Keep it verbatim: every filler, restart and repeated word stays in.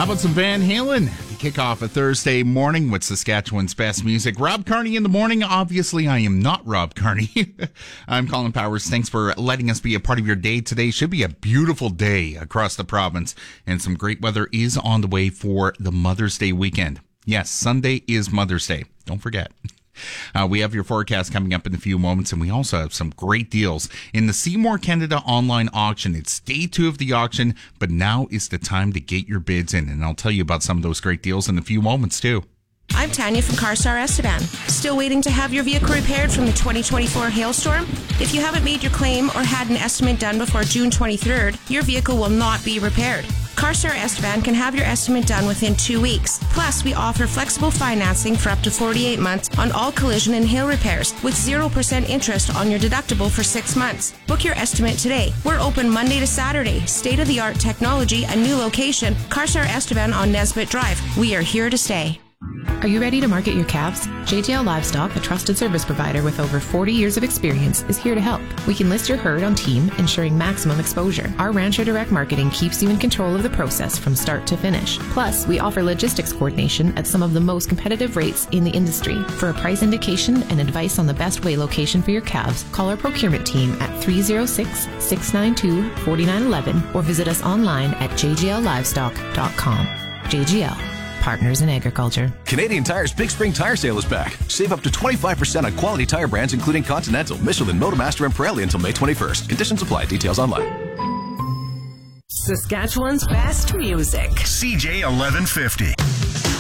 How about some Van Halen to kick off a Thursday morning with Saskatchewan's best music? Rob Carney in the morning. Obviously, I am not Rob Carney. I'm Colin Powers. Thanks for letting us be a part of your day today. Should be a beautiful day across the province, and some great weather is on the way for the Mother's Day weekend. Yes, Sunday is Mother's Day. Don't forget. Uh, we have your forecast coming up in a few moments, and we also have some great deals in the Seymour Canada online auction. It's day two of the auction, but now is the time to get your bids in, and I'll tell you about some of those great deals in a few moments too. I'm Tanya from CarStar Estevan. Still waiting to have your vehicle repaired from the twenty twenty-four hailstorm? If you haven't made your claim or had an estimate done before June twenty-third, your vehicle will not be repaired. CarStar Estevan can have your estimate done within two weeks. Plus, we offer flexible financing for up to forty-eight months on all collision and hail repairs with zero percent interest on your deductible for six months. Book your estimate today. We're open Monday to Saturday. State-of-the-art technology, a new location. CarStar Estevan on Nesbitt Drive. We are here to stay. Are you ready to market your calves? J G L Livestock, a trusted service provider with over forty years of experience, is here to help. We can list your herd on team, ensuring maximum exposure. Our Rancher Direct Marketing keeps you in control of the process from start to finish. Plus, we offer logistics coordination at some of the most competitive rates in the industry. For a price indication and advice on the best weigh location for your calves, call our procurement team at three oh six, six nine two, four nine one one or visit us online at j g l livestock dot com. J G L. Partners in Agriculture. Canadian Tire's Big Spring Tire Sale is back. Save up to twenty-five percent on quality tire brands including Continental, Michelin, Motomaster, and Pirelli until May twenty-first. Conditions apply. Details online. Saskatchewan's best music. C J eleven fifty.